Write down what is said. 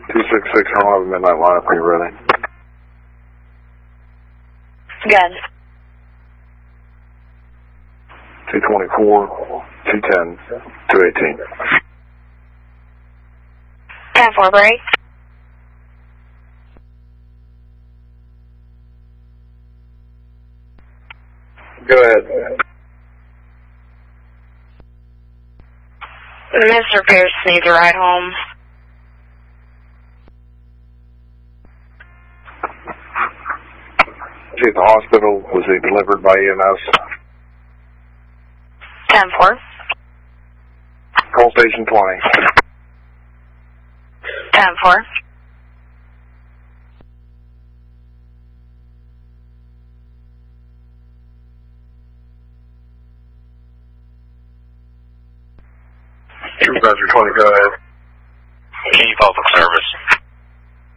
266 on 11 midnight lineup, are you ready? Good. 224, 210, 218. 10-4 break. Go ahead. Mr. Pierce needs a ride home. Is he at the hospital? Was he delivered by EMS? 10-4. Call station 20. 10-4. Supervisor 20, go ahead. Can you call for service?